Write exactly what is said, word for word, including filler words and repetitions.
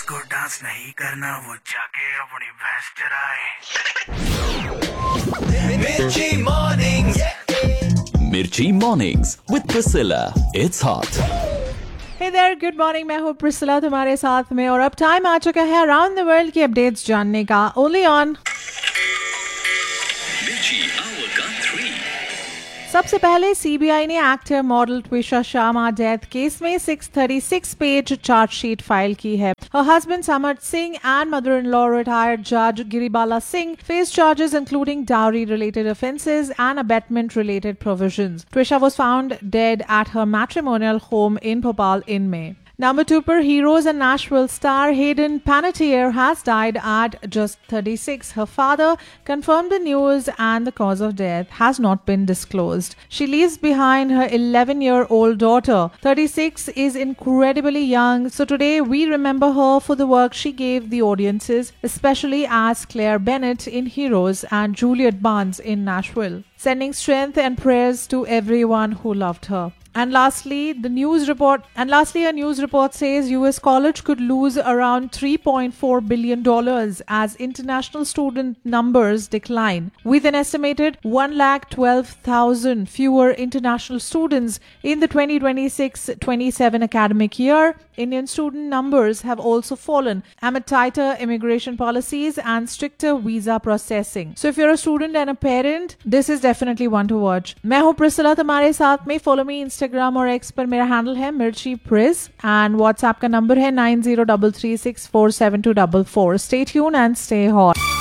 जिसको डांस नहीं करना वो जाके अपनी भैंस चराए। मिर्ची मॉर्निंग्स, मिर्ची mornings with Priscilla. It's hot. Hey there, good morning. मैं हूँ प्रिसिला तुम्हारे साथ में और अब टाइम आ चुका है अराउंड द वर्ल्ड की अपडेट्स जानने का ओनली ऑन सबसे पहले सीबीआई ने actor model Twisha Sharma death case में छह सौ छत्तीस पेज चार्जशीट फाइल की है. Her husband Samart Singh and mother-in-law retired judge Giribala Singh face charges including dowry-related offences and abetment-related provisions. Twisha was found dead at her matrimonial home in Bhopal in May. Number two per Heroes and Nashville star Hayden Panettiere has died at just thirty-six. Her father confirmed the news and the cause of death has not been disclosed. She leaves behind her eleven-year-old daughter. thirty-six is incredibly young, so today we remember her for the work she gave the audiences, especially as Claire Bennett in Heroes and Juliet Barnes in Nashville, sending strength and prayers to everyone who loved her. And lastly, the news report and lastly a news report says U S college could lose around three point four billion dollars as international student numbers decline. With an estimated one lakh twelve thousand fewer international students in the twenty twenty-six twenty-seven academic year, Indian student numbers have also fallen amid tighter immigration policies and stricter visa processing. So if you're a student and a parent, this is definitely one to watch. मैं हूँ Priscilla तुम्हारे साथ में. Follow me Instagram और x पर. मेरा handle है मिर्ची प्रिस एंड व्हाट्सएप का नंबर है nine zero three three six four seven to four four. Stay tune and stay hot.